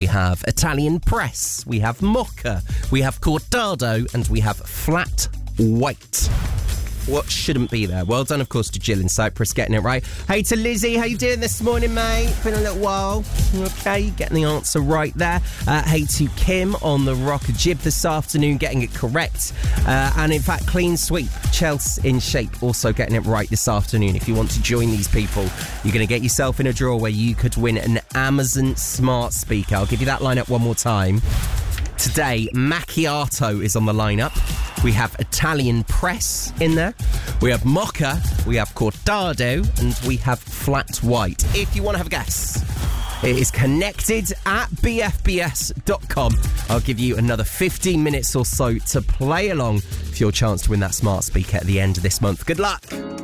have Italian Press, we have Mocha, we have Cortado, and we have Flat White. What shouldn't be there? Well done, of course, to Jill in Cyprus getting it right. Hey to Lizzie, how you doing this morning, mate? Been a little while. Okay, getting the answer right there. Hey to Kim on the Rocker Jib this afternoon, getting it correct. And in fact, clean sweep. Chelsea in shape, also getting it right this afternoon. If you want to join these people, you're going to get yourself in a draw where you could win an Amazon smart speaker. I'll give you that lineup one more time. Today, Macchiato is on the lineup. We have Italian Press in there. We have Mocha, we have Cortado, and we have Flat White. If you want to have a guess, it is connected at bfbs.com. I'll give you another 15 minutes or so to play along for your chance to win that smart speaker at the end of this month. Good luck.